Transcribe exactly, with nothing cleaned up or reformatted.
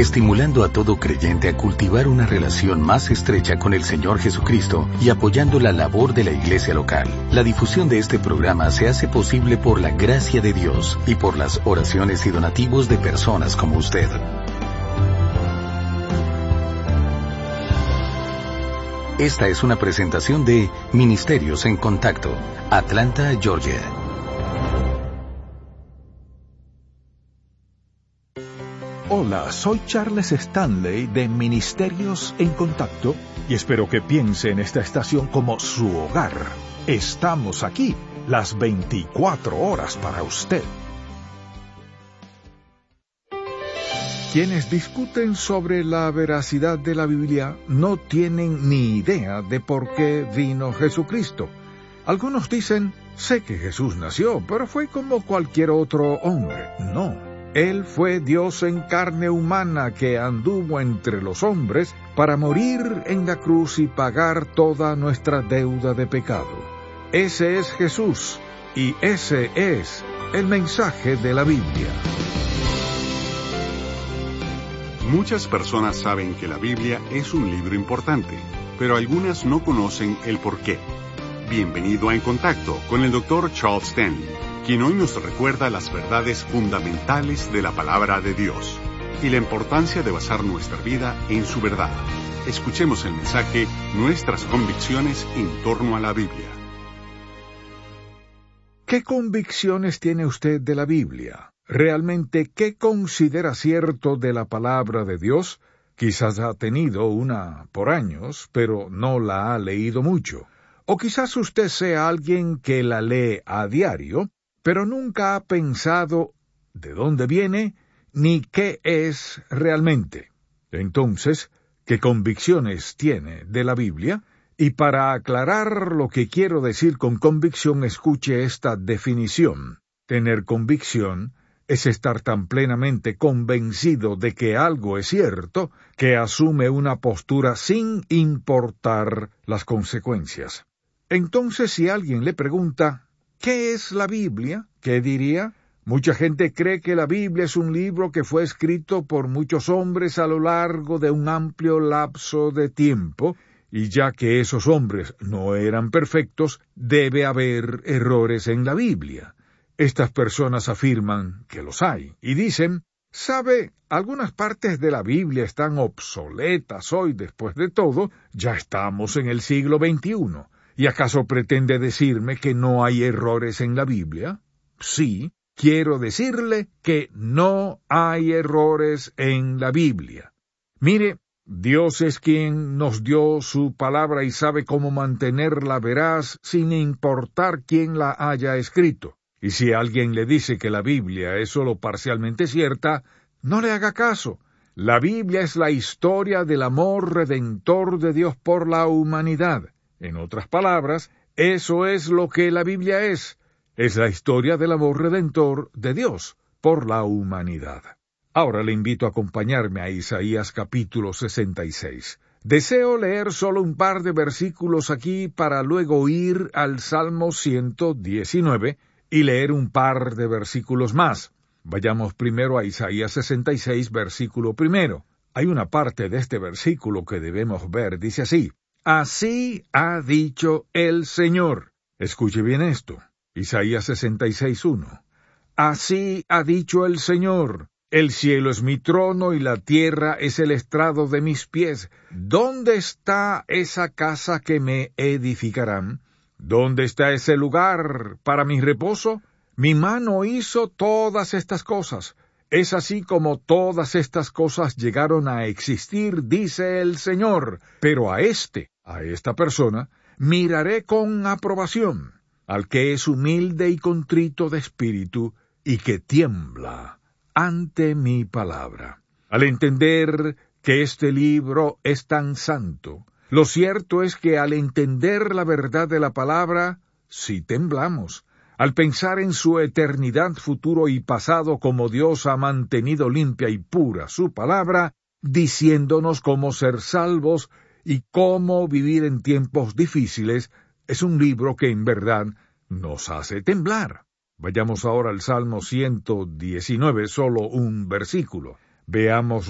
estimulando a todo creyente a cultivar una relación más estrecha con el Señor Jesucristo y apoyando la labor de la iglesia local. La difusión de este programa se hace posible por la gracia de Dios y por las oraciones y donativos de personas como usted. Esta es una presentación de Ministerios en Contacto, Atlanta, Georgia. Hola, soy Charles Stanley de Ministerios en Contacto y espero que piense en esta estación como su hogar. Estamos aquí las veinticuatro horas para usted. Quienes discuten sobre la veracidad de la Biblia no tienen ni idea de por qué vino Jesucristo. Algunos dicen, sé que Jesús nació, pero fue como cualquier otro hombre. No, Él fue Dios en carne humana que anduvo entre los hombres para morir en la cruz y pagar toda nuestra deuda de pecado. Ese es Jesús, y ese es el mensaje de la Biblia. Muchas personas saben que la Biblia es un libro importante, pero algunas no conocen el porqué. Bienvenido a En Contacto con el doctor Charles Stanley, quien hoy nos recuerda las verdades fundamentales de la palabra de Dios y la importancia de basar nuestra vida en su verdad. Escuchemos el mensaje Nuestras convicciones en torno a la Biblia. ¿Qué convicciones tiene usted de la Biblia? ¿Realmente qué considera cierto de la palabra de Dios? Quizás ha tenido una por años, pero no la ha leído mucho. O quizás usted sea alguien que la lee a diario, pero nunca ha pensado de dónde viene ni qué es realmente. Entonces, ¿qué convicciones tiene de la Biblia? Y para aclarar lo que quiero decir con convicción, escuche esta definición. Tener convicción es estar tan plenamente convencido de que algo es cierto, que asume una postura sin importar las consecuencias. Entonces, si alguien le pregunta, ¿qué es la Biblia?, ¿qué diría? Mucha gente cree que la Biblia es un libro que fue escrito por muchos hombres a lo largo de un amplio lapso de tiempo, y ya que esos hombres no eran perfectos, debe haber errores en la Biblia. Estas personas afirman que los hay, y dicen, ¿sabe? Algunas partes de la Biblia están obsoletas hoy, después de todo, ya estamos en el siglo veintiuno. ¿Y acaso pretende decirme que no hay errores en la Biblia? Sí, quiero decirle que no hay errores en la Biblia. Mire, Dios es quien nos dio su palabra y sabe cómo mantenerla veraz sin importar quién la haya escrito. Y si alguien le dice que la Biblia es solo parcialmente cierta, no le haga caso. La Biblia es la historia del amor redentor de Dios por la humanidad. En otras palabras, eso es lo que la Biblia es. Es la historia del amor redentor de Dios por la humanidad. Ahora le invito a acompañarme a Isaías capítulo sesenta y seis. Deseo leer solo un par de versículos aquí para luego ir al Salmo ciento diecinueve, y leer un par de versículos más. Vayamos primero a Isaías sesenta y seis, versículo primero. Hay una parte de este versículo que debemos ver, dice así, Así ha dicho el Señor. Escuche bien esto, Isaías sesenta y seis, uno. Así ha dicho el Señor, el cielo es mi trono y la tierra es el estrado de mis pies. ¿Dónde está esa casa que me edificarán? ¿Dónde está ese lugar para mi reposo? Mi mano hizo todas estas cosas. Es así como todas estas cosas llegaron a existir, dice el Señor. Pero a este, a esta persona, miraré con aprobación, al que es humilde y contrito de espíritu, y que tiembla ante mi palabra. Al entender que este libro es tan santo, lo cierto es que al entender la verdad de la palabra, sí temblamos. Al pensar en su eternidad, futuro y pasado, como Dios ha mantenido limpia y pura su palabra, diciéndonos cómo ser salvos y cómo vivir en tiempos difíciles, es un libro que en verdad nos hace temblar. Vayamos ahora al Salmo ciento diecinueve, solo un versículo. Veamos